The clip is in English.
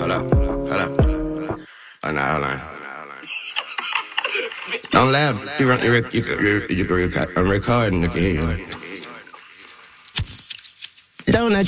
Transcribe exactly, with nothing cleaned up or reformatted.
hold up, hold up. Hold on, hold on. Don't laugh. You, you, you, you, you, you can record. I'm recording. You can hear you. Don't